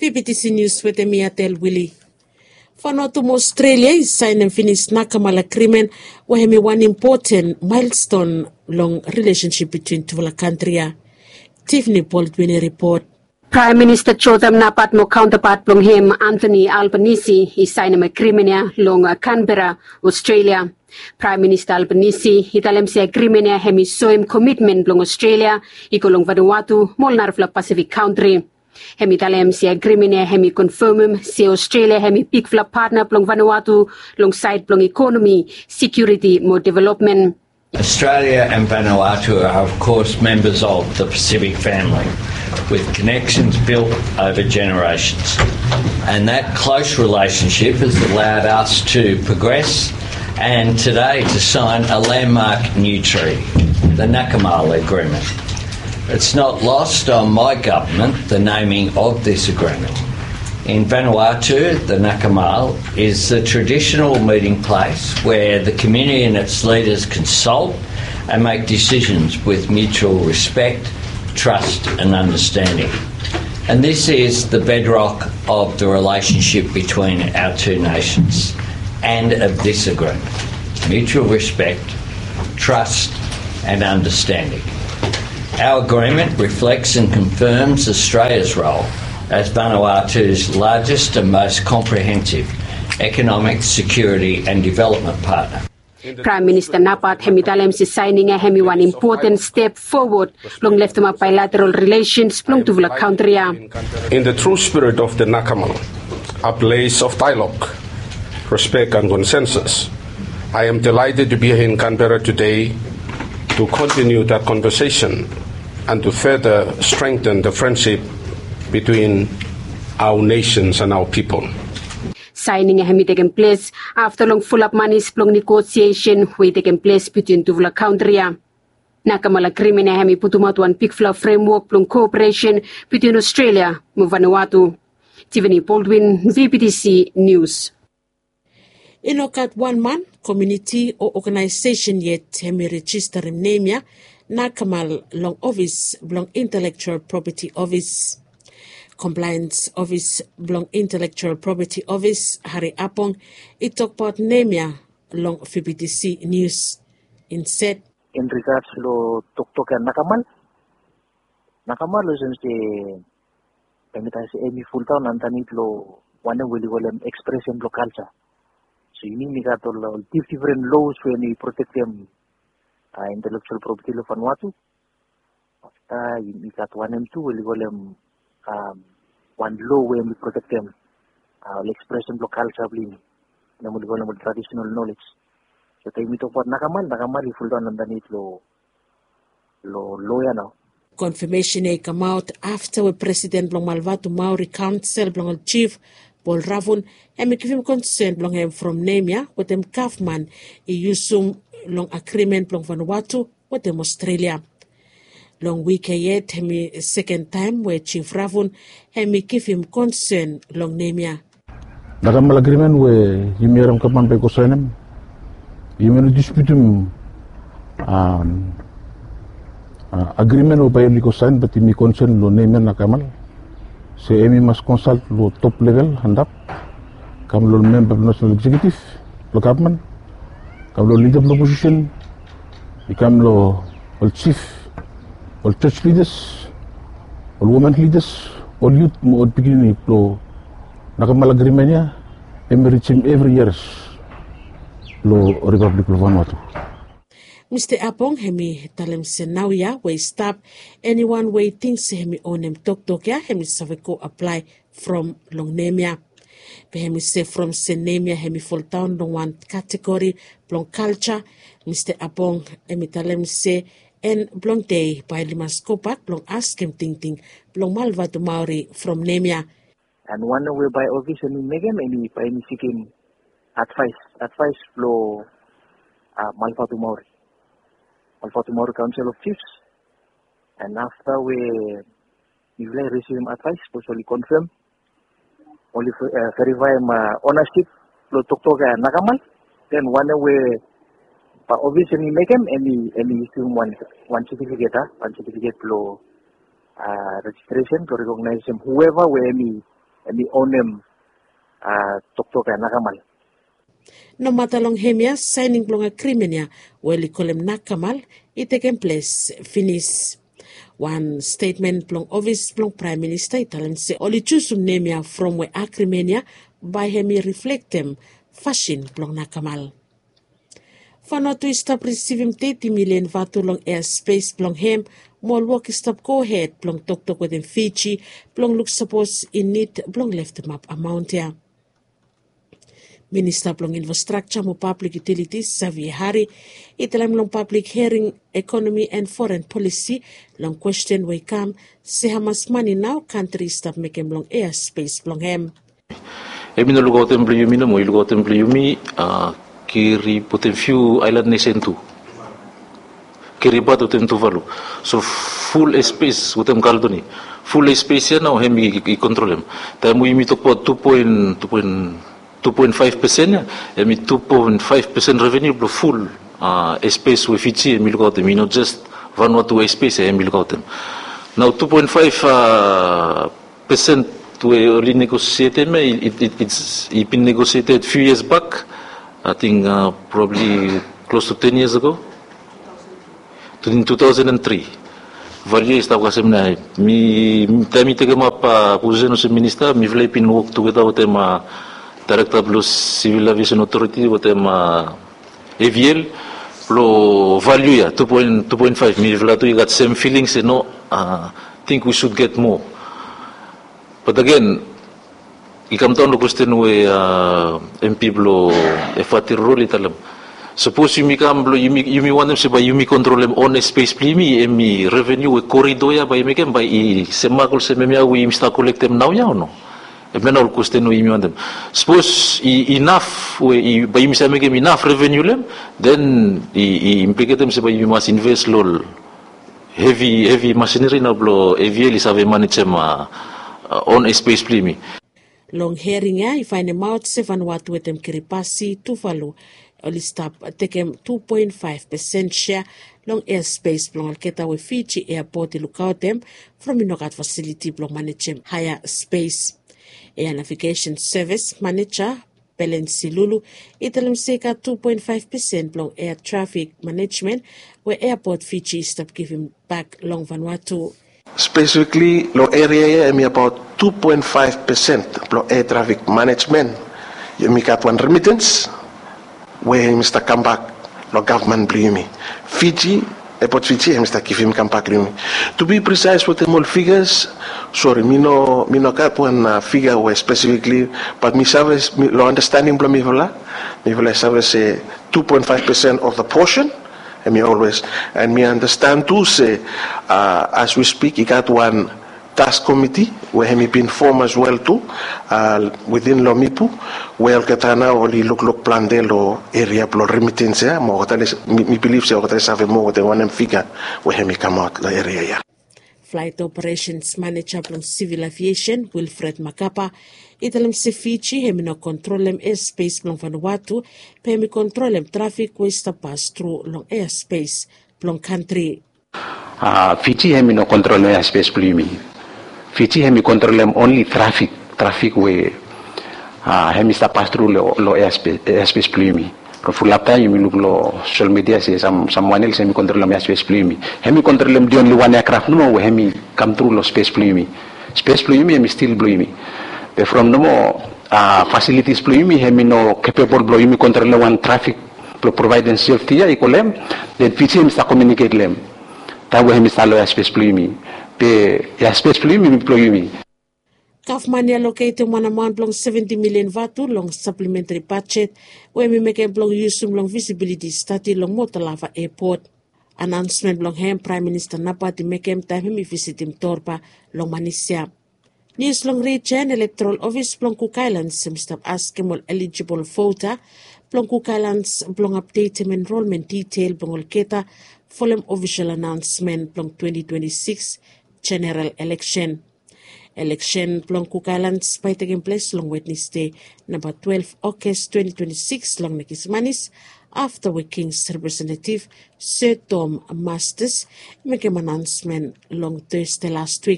PBTC News with Emiatel Willie. Vanuatu Australia is signed and finished Nakamal agreement where one important milestone long relationship between two countries. Tiffany Baldwin report. Prime Minister Jotham Napat mo counterpart long him Anthony Albanese he signed an agreement long Canberra, Australia. Prime Minister Albanese hitalem si agreement hemi soim commitment long Australia ikolong Vanuatu molnar fla Pacific country. Hemi talem si agreement hemi confirm si Australia hemi big fla partner long Vanuatu long side long economy, security, more development. Australia and Vanuatu are of course members of the Pacific family with connections built over generations, and that close relationship has allowed us to progress and today to sign a landmark new treaty, the Nakamal Agreement. It's not lost on my government the naming of this agreement. In Vanuatu, the Nakamal is the traditional meeting place where the community and its leaders consult and make decisions with mutual respect, trust and understanding. And this is the bedrock of the relationship between our two nations and of this agreement: mutual respect, trust and understanding. Our agreement reflects and confirms Australia's role as Vanuatu's largest and most comprehensive economic, security and development partner. Prime Minister Napat hemitalem si signing a hemi one important step forward long left my bilateral relations long to the country. In the true spirit of the Nakamal, a place of dialogue, respect and consensus, I am delighted to be here in Canberra today to continue that conversation and to further strengthen the friendship between our nations and our people. Signing a hemi taken place after long full up money's long negotiation we taken place between two country. Nakamal agreement hemi putumatu and Picfla framework long cooperation between Australia and Vanuatu. Tiffany Baldwin, VPTC News. Inokat 1 man community or organization yet hemi register nemia Nakamal long office long intellectual property office. Compliance Office belong Intellectual Property Office Hari Apong itok part nemia long PBTC News instead in regards lo tok and Nakamal lo since the pemitasi emi full town antanit lo one will expression lo culture so you need to lo different laws when you protect them intellectual property lo Vanuatu you got one and two will one law where we protect them, expression of culture, traditional knowledge. So they meet up for Nakamal, full down underneath law now. Confirmation come out after the President Blong Malvatu Maori Council Blong Chief Paul Ravun and give him consent Blong him from Nemia with them Kaufman usum long agreement Blong Vanuatu with them Australia. Long week yet hemi second time where Chief Ravun hemi give him concern long nemia. Nakamal agreement where yimiram kapan pe kosenem yimenu disputum agreement o bayar liko sign but mi concern lo nemia Nakamal se emi mas consult lo top level handap kam lo member of national executive lo government kam lo leader of opposition ikam lo chief all church leaders, all women leaders, all youth, all beginning lo Nakamal agreement niya, reach him every year lo Republic of Vanuatu. Mr. Apong hemi talem senawya we stop anyone way thinks hemi onem tok ya hemi saveko apply from long nemia. Hemi say from senemia hemi fall down long one category long culture. Mr. Apong hemi talem say and blong day by limas kopak blong ask him ting blong Malvatu Maori from Nemia. And one way by office and megam any by any seeking advice flow Malvatu Maori Council of Chiefs. And after we receive advice, possibly confirm only verify ownership flow Toktoka and Nakamal. Then one way obviously make them any issue one certificate flow registration to recognize them whoever we any emi onem Tok nakamal. No matalong hemia signing blong agreement weli kolem nakamal iteken place finish. One statement blong office blong Prime Minister italem se oli chusum nemia from we agreement by hemi reflect them fashion blong nakamal. Vanuatu stop receiving 30 million vatu long airspace blong hem mol work stop go ahead blong tok within Fiji blong look suppose in need blong left them up amount here. Minister blong Infrastructure mo Public Utilities Xavier Hari italam long public hearing economy and foreign policy long question we come se hamas money now country stop making blong airspace blong hem. Emi no lugar tem bliyumi no mo lugar tem bliyumi kiri potem few island nation tu. Kiri batu tem tu valu. So full space utem kaldo ni. Full space ya na hemi I controlem. Ta mo imi tok po 2.5% ya. Emi 2.5% revenue blo full space we Fiji emi lugar tem. Not just Vanuatu space emi lugar tem. Now 2.5% we only negotiated it's been negotiated few years back. I think probably close to 10 years ago. In 2003. Value is kasi na mi tega mapa position sa minister mi vlei pin work together with them director of civil aviation authority with them AVL lo value ya 2.5 mi vla to you got same feelings think we should get more. But again, ikam taon lo question we MP blo efatir role italam. Suppose you come blo you want them say you control them on space plimi emi revenue we corridor ya by mekem by semakol se memia we mista collect them now ya no. Even all question we want them. Suppose enough we by mista mekem enough revenue them then implicate them say you must invest lol heavy machinery na blo AVL is have manage on space plimi. Long hearing ifaine maut sevan watu wetem kiripasi Tuvalu only stop taking 2.5% share long airspace blong alketa we Fiji airport lookout them from inokat facility blong manage higher space. Air navigation service manager Belen Silulu italim seka 2.5% blong air traffic management where airport Fiji stop giving back long Vanuatu. Specifically, lo area emi about 2.5% lo air traffic management. Yemi got one remittance where Mr. come back lo government blimi. Fiji, airport Fiji, Mr. give him come back blimi. To be precise with the more figures, sorry, me no got one figure where specifically, but me service lo understanding blimi vola service 2.5% of the portion. And me always, and me understand too say, as we speak, he got one task committee where he been formed as well too, within Lomipu, where Katana only look plan de lo area lo remittance, me believe say have more than one figure where he come out the area. Flight Operations Manager from Civil Aviation Wilfred Makapa italam se Fiji hemi no controlem airspace blong Vanuatu hemi controlem traffic westa pass through long airspace blong country. Fiji hemi no controlem airspace plimi. Fiji hemi controlem only traffic we hemi sta pass through lo airspace plimi. Fulapta you look lo social media say someone else hemi controlem airspace plimi. Hemi controlem the only one aircraft no we hemi come through lo space plimi. Space plimi hemi still plimi. From the more facilities plimi hemi no capable blo hemi control one traffic blo provide safety ya ikolem then Fiji hemi sta communicate lem. Ta we hemi sta lo airspace plimi. Pe airspace plimi plimi. Government allocated one amount long 70 million vatu long supplementary budget where we make a long use long visibility study long Motalava airport. Announcement long hem Prime Minister Napa to make him time him visit him Torpa long Manisia. News long region electoral office long Cook Islands Mr. asking all eligible voter long Cook Islands long update him enrollment detail long Keta following official announcement long 2026 general election. Election long Cook Islands by taking place long Wednesday, number 12 August 2026 long Nekismanis after the King's representative Sir Tom Masters make an announcement long Thursday last week.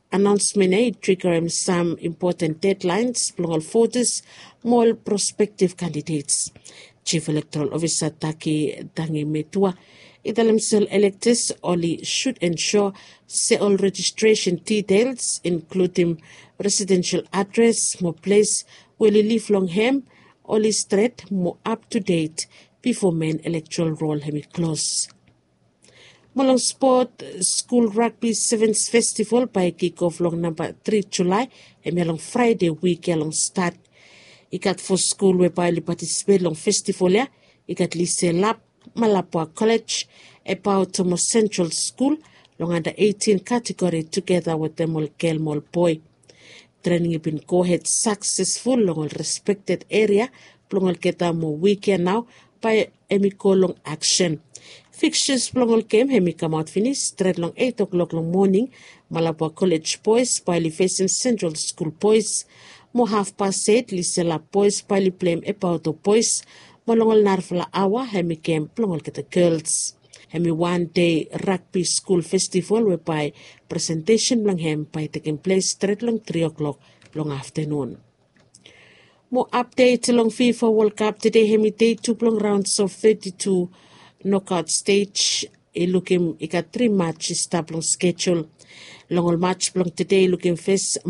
announcement trigger some important deadlines for all voters, more prospective candidates. Chief Electoral Officer Taki Dangi Metua, Italemsel electors only should ensure all registration details, including residential address, more place, will live long hem, only straight, more up to date before main electoral roll hemi close. Molong Sport School Rugby Sevens Festival by kick-off long number 3 July and along Friday week along start. Ikat for school whereby you participate long festival ya. Ikat Lise Lap, Malapua College, about Thomas Central School long under 18 category together with the Mol Girl Mol Boy. Training has been go-ahead successful long all respected area, long all keta mo weekend now by Emiko long action. Fixtures long game hemi come out finish straight long 8 o'clock long morning. Malapua College boys by facing Central School boys. Mo 8:30 Lisela boys by play about the boys. Molongol narfla awa hemi game long get the girls. Hemi 1 day rugby school festival whereby presentation long hem by taking place straight long 3 o'clock long afternoon. More update along FIFA World Cup today hemi day 2 long rounds of 32 knockout stage. Looking got 3 matches stable schedule. Long match long today looking first